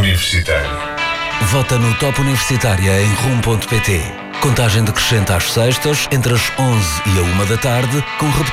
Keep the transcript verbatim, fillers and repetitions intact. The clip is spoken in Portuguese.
Universitário. Vota no Top Universitária em rum ponto pt. Contagem decrescente às sextas, entre as onze e a uma da tarde, com repetição